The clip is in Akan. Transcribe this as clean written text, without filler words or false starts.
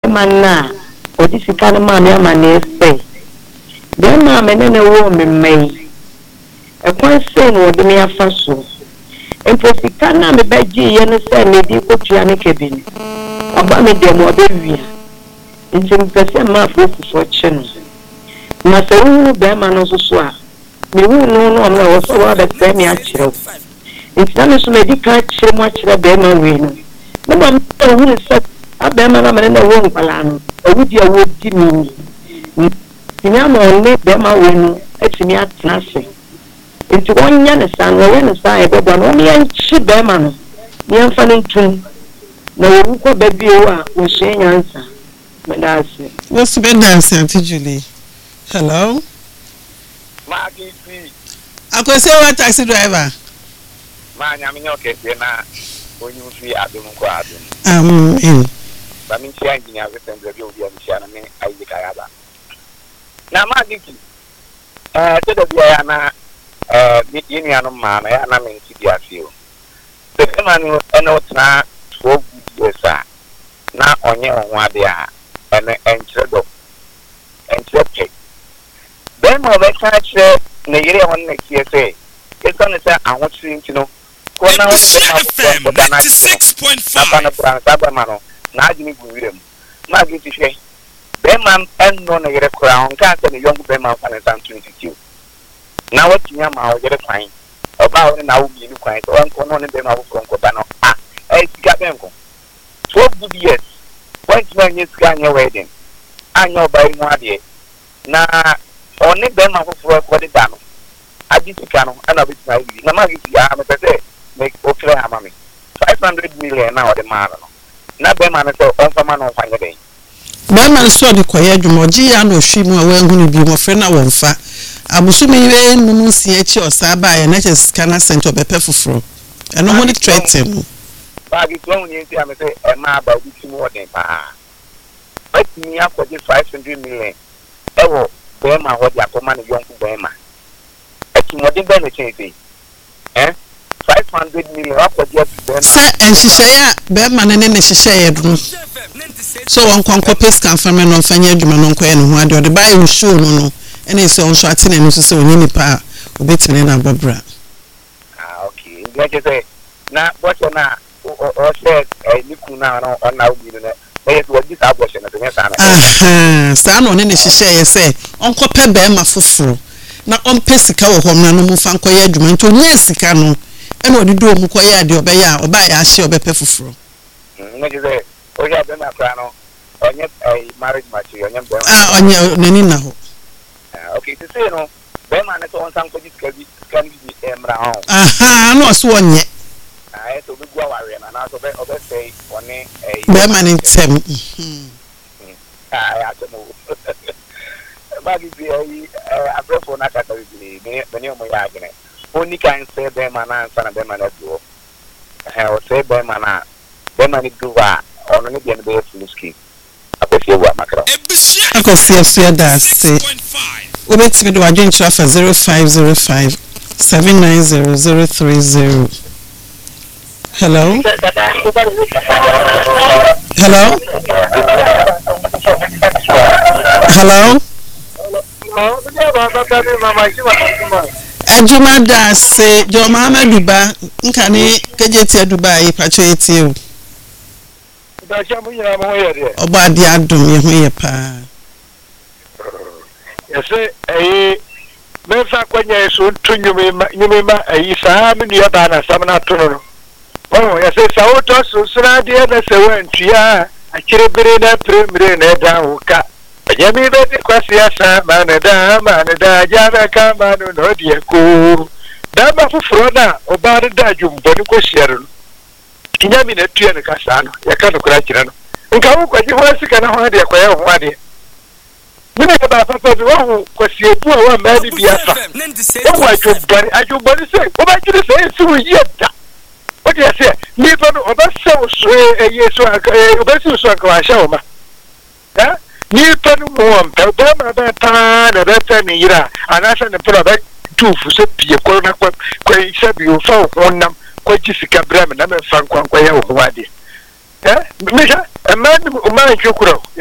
man na o di sika no ma me ama na ese be ma me ne wo me mai e kwan se no de me afa so emposika na me baji ye no se me di ko tua ne kebini oba me de mo be wi nti mpese ma fo chen ma se wu be ma no so a me wu no no na wo so wa be se me a kire nti na so me di ka kire mo a kire be ma wi no na ma wu se abema na me na wo nkwala no owu di awo di mi tinya mo ne be ma wi no etimi atena se nti wonya ne san wo ne san e bebo no me yanchi be ma no me yanfa ne ntun na wo ko be bi o a wo hye nyansa me da ase wo se be da ase Auntie Julie. Hello Magi si akwese wa taxi driver ma nya me nyoke na onyu fi adum ko adum Bamin chia engineer with the review of the Shannon, I Kayaba. Now, Magiki, to the Diana, Union man, I am in Tidiasio. The man and what's not 12 years, now on your one day, and treble and trip. Then, my catch Nigeria on next year say, it's on the time I want to know. FM 96.5 na ajini buwirem ma giti hwe be man enno na yere kura on ka se ne yongu be man fa ne san 22 na watinya ma o yere kwan oba woni na wo bi ni kwan so on kono ne be ma wo konko ba no siga benko 12 good years point na nyes ka anya wedding anya oba mu ade na oni be ma foforo ko de da no ajiti ka no ana bi tna wi na ma giti ya me pese make okre amami 500 million na o de ma no na be man so on fama no fanye den be man so de koye adwumoji ya no hwi mu a wanhunu bi mo fre na wonfa abusumi we nunu si echi osaba ya na cheska na center be pefufuro eno ho ni threaten ba gi to woni nti am say e ma ba bi timu odin pa but mi akwaje 500 million ewo be ma ho di akoma ne yonku be ma ati modin be ne chense 500 million akwaje be sa enhihye ya be ma ne hihye ya dunu so won konko pescan fama no fanya adwuma no nkoye no ho ade ode ba e show no ene se on so atene no so onyi pa obetine na babra okay nje say na bocho na o said niku na no on na obi no e so odi sa bocho na tenya sa na sa no ne hihye ye se onko pe be ma foforo na on pesika wo hom na no mu fa nkoye adwuma nto onye sika no ene odi do mu koye ade obe ya oba ya hye obe pe foforo nje say o ya be na kra no onye marriage match onye be onye nani na ho okay to say no be man to on san ko ji kan bi emra ho no so onye so be gwa ware na so be obe say one be man ntem ya to mo ba gi bi abrefo na kata bi me o mo ya agene oni kan say be man ansa na be man aduo o say be man duwa ono ne bi ne be fuski akosie wa makra akosie so da say ubetime do adwen kira fa 0505 790030. Hello. Hello. Hello. Ajuma da say jo mama duba nka ne kejeti aduba pacho eti o. Da shamu nyina mo ye de. Oba ade adom ye ho ye pa. Yese mefa kwanya so nyumema saa me nua ba na sam na to no. Yese sa oto so sura de na se wantua akirebere na premiere na da hoka. Yemi be kwasi asa manada jara ka manu no de ko. Da ba fufuro na oba da dwumbo ni ko shiere. Kinyami na tuya ne kasa no ya ka no kura kira no. Nka wo kwaji ho sika na ho de kwaya ho ade. Mina ka ba papa bi wo kwasiebu wa ma bi biafa wo ajubari se wo ba kire se su yeda o de se ni pa no oba se o so yeso oba se so aka sha o ma ni pa no mo am pa ba ma ba ta na ba ta ni yira anasa ne pro ba tufu se pie ko na kwa isa bi o fa ho nam kwa jisika bra me na me fa nkwa ya ho ade misha amani o ma chukuro